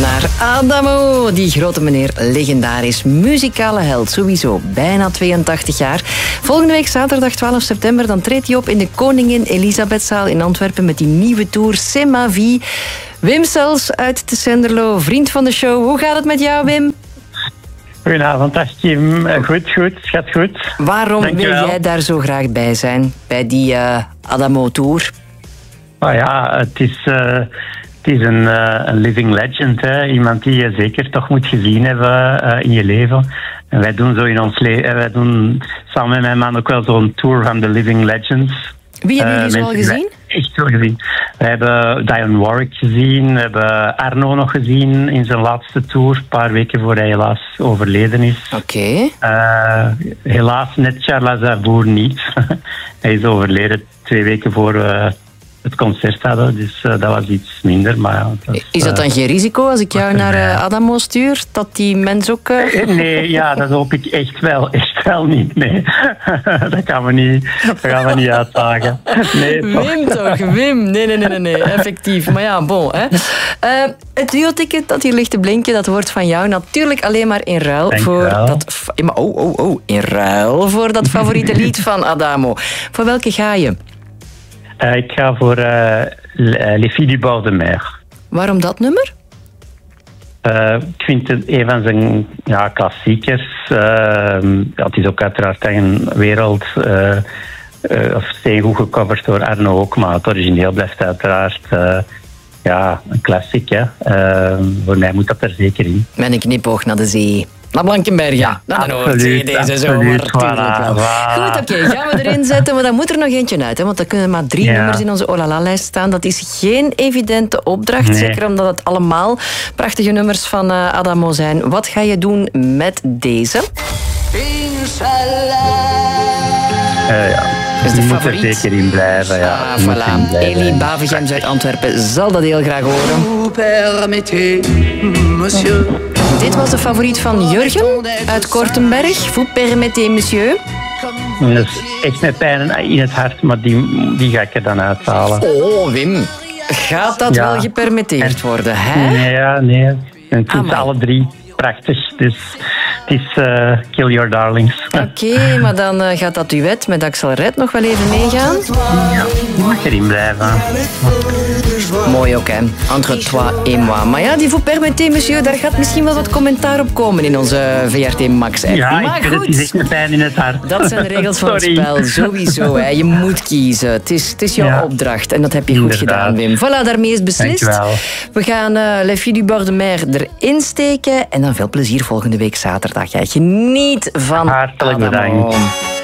naar Adamo. Die grote meneer, legendarisch muzikale held, sowieso. Bijna 82 jaar. Volgende week zaterdag 12 september dan treedt hij op in de Koningin Elisabethzaal in Antwerpen met die nieuwe tour C'est ma vie. Wim Sels uit Tessenderlo, vriend van de show. Hoe gaat het met jou, Wim? Goedenavond, dag Kim. Goed, het gaat goed. Waarom wil jij daar zo graag bij zijn, bij die Adamo-tour? Oh ja, het is een living legend. Hè. Iemand die je zeker toch moet gezien hebben in je leven. En wij doen zo in ons leven, wij doen samen met mijn man ook wel zo'n tour van de living legends. Wie hebben jullie zo al gezien? Echt zo gezien. We hebben Dionne Warwick gezien, we hebben Arno nog gezien in zijn laatste tour, een paar weken voor hij helaas overleden is. Oké. Helaas net Charles Aznavour niet. Hij is overleden 2 weken voor het concert hadden, dus dat was iets minder. Maar is dat dan geen risico als ik jou naar Adamo stuur, dat die mens ook... Nee, ja, dat hoop ik echt wel niet. Nee. Dat gaan we niet uitdagen. Nee, Wim toch, Wim. Nee, effectief. Maar ja, bon. Hè. Het duo-ticket dat hier ligt te blinken, dat wordt van jou natuurlijk alleen maar in ruil voor dat... in ruil voor dat favoriete lied van Adamo. Voor welke ga je? Ik ga voor Les Filles du Bord de Mer. Waarom dat nummer? Ik vind het een van zijn klassiekers. Het is ook uiteraard een wereld... goed gecoverd door Arno ook, maar het origineel blijft uiteraard... een klassiek, hè. Voor mij moet dat er zeker in. Met een knipoog naar de zee. Naar Blankenberg, ja. Naar de Noordzee deze zomer. Goed, oké, gaan we erin zetten. Maar dan moet er nog eentje uit, hè, want er kunnen maar 3 nummers in onze Olala-lijst staan. Dat is geen evidente opdracht, zeker omdat het allemaal prachtige nummers van Adamo zijn. Wat ga je doen met deze? Dus die moet er zeker in blijven. Ja. Voilà. Elie Bavegems uit Antwerpen zal dat heel graag horen. Dit was de favoriet van Jurgen uit Kortenberg. Vous permettez, monsieur. Dat is echt met pijn in het hart, maar die ga ik er dan uithalen. Oh, Wim. Gaat dat wel gepermitteerd worden, hè? Nee. Het zijn alle 3 prachtig, dus het is Kill Your Darlings. Oké, maar dan gaat dat duet met Axel Red nog wel even meegaan? Ja, die mag erin blijven. Mooi ook, hè. Entre toi et moi. Maar ja, die vous permettez, monsieur, daar gaat misschien wel wat commentaar op komen in onze VRT Max-app. Ja, maar ik vind het is echt met pijn in het hart. Dat zijn de regels van het spel, sowieso. Hè. Je moet kiezen. Het is jouw opdracht en dat heb je goed gedaan, Wim. Voilà, daarmee is beslist. Dankjewel. We gaan Les Filles du Bord de Mer erin steken en dan veel plezier volgende week zaterdag. Ja, geniet van Hartelijk bedankt.